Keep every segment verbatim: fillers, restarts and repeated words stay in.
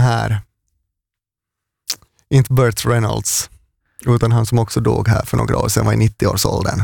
här, inte Burt Reynolds, utan han som också dog här för några år sedan, var i nittio-årsåldern.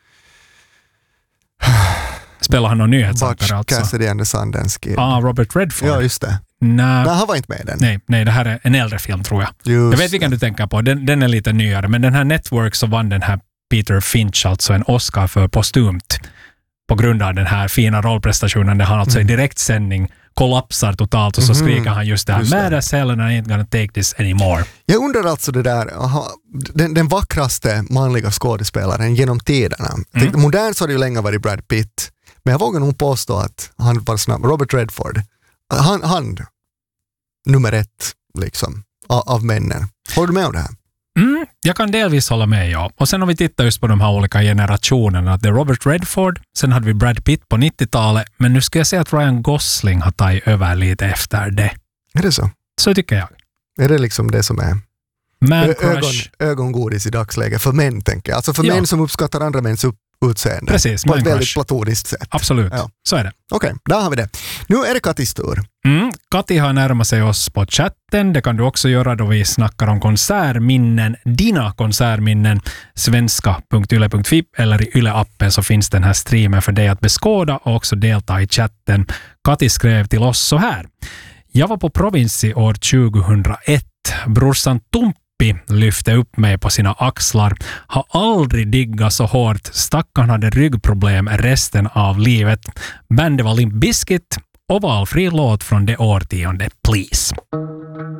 Spelar han någon nyhetsankare alltså? Cassidy and the Sundance Kid. Ah, Robert Redford. Ja, just det. Nej. Nej, han var inte med i den. Nej, nej, det här är en äldre film tror jag. Just jag vet vilken du tänker på. Den, den är lite nyare, men den här Network så vann den här Peter Finch alltså en Oscar för postumt på grund av den här fina rollprestationen där han alltså mm. i direktsändning kollapsar totalt och så skriker mm. han just det här just Mad as hell and I ain't gonna take this anymore. Jag undrar alltså det där, aha, den, den vackraste manliga skådespelaren genom tiderna. Mm. Modern så har det ju länge varit Brad Pitt, men jag vågar nog påstå att han var snabb. Robert Redford, han, han nummer ett liksom av, av männen. Håller du med om det här? Mm, jag kan delvis hålla med, ja. Och sen om vi tittar just på de här olika generationerna, att det är Robert Redford, sen hade vi Brad Pitt på nittiotalet, men nu ska jag säga att Ryan Gosling har tagit över lite efter det. Är det så? Så tycker jag. Är det liksom det som är Man ögon, ögongodis i dagsläget för män, tänker jag. Alltså för ja. män som uppskattar andra mäns upp utseende. Precis, på ett väldigt platoniskt sätt. Absolut, ja. Så är det. Okej, okay, där har vi det. Nu är det Katis tur. Mm, Kati har närmat sig oss på chatten. Det kan du också göra då vi snackar om konsertminnen. Dina konsertminnen. svenska punkt yle punkt fi eller i Yle-appen så finns den här streamen för dig att beskåda och också delta i chatten. Kati skrev till oss så här. Jag var på Provinsi år tjugohundraett. Brorsan Tump lyfte upp mig på sina axlar. Har aldrig diggat så hårt. Stackarn hade ryggproblem resten av livet. Bandet var Limp Bizkit och valfri låt från det årtionde, please.